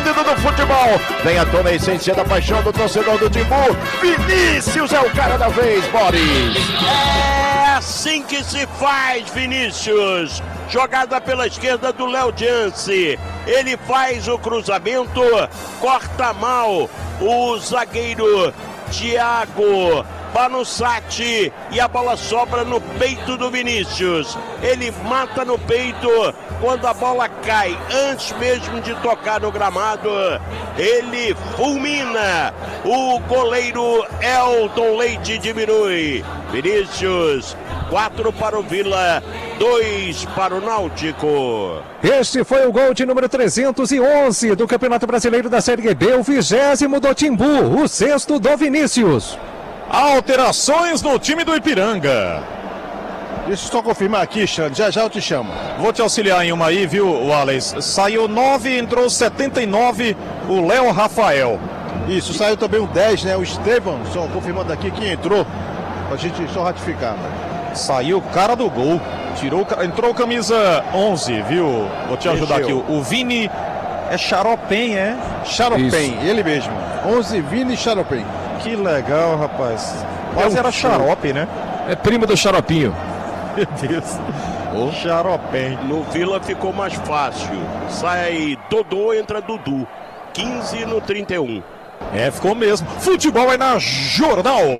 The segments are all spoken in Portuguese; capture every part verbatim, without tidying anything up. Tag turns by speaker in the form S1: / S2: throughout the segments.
S1: vida do futebol. Vem à tona a essência da paixão do torcedor do Timbu. Vinícius é o cara da vez, Boris.
S2: É assim que se faz, Vinícius. Jogada pela esquerda do Léo Diance. Ele faz o cruzamento, corta mal o zagueiro Thiago Panussati e a bola sobra no peito do Vinícius. Ele mata no peito quando a bola cai, antes mesmo de tocar no gramado. Ele fulmina. O goleiro Elton Leite diminui. Vinícius, quatro para o Vila, dois para o Náutico.
S3: Este foi o gol de número trezentos e onze do Campeonato Brasileiro da Série B, o vigésimo do Timbu, o sexto do Vinícius.
S4: Alterações no time do Ipiranga.
S5: Deixa eu só confirmar aqui, Xande, já já eu te chamo.
S4: Vou te auxiliar em uma aí, viu, Wallace? Saiu nove, entrou setenta e nove, o Léo Rafael.
S5: Isso, saiu também o dez, né? O Estevão, só confirmando aqui quem entrou, pra gente só ratificar.
S4: Saiu o cara do gol. Tirou, entrou camisa onze, viu? Vou te ajudar
S5: Mexeu.
S4: aqui. O Vini é Xaropem, é?
S5: Xaropem, ele mesmo. onze, Vini Xaropem.
S4: Que legal, rapaz. Quase era Xarope, né?
S3: É primo do Xaropinho.
S4: Meu Deus. O Xaropem.
S2: No Vila ficou mais fácil. Sai Dodô, entra Dudu. quinze no trinta e um.
S4: É, ficou mesmo. Futebol é na Jornal.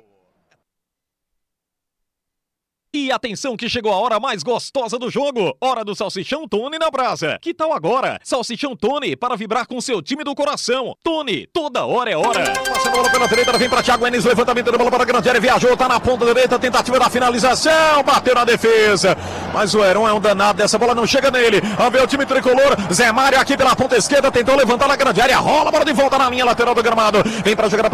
S6: E atenção que chegou a hora mais gostosa do jogo, hora do Salsichão Tony na brasa. Que tal agora? Salsichão Tony para vibrar com seu time do coração. Tony, toda hora é hora.
S4: Passa a bola pela direita, vem para Thiago Enes, levantamento da bola para a grande área, viajou, tá na ponta direita, tentativa da finalização, bateu na defesa. Mas o Heron é um danado, dessa bola não chega nele. Vamos ver o time tricolor, Zé Mário aqui pela ponta esquerda, tentou levantar na grande área, rola a bola de volta na linha lateral do gramado. Vem para jogar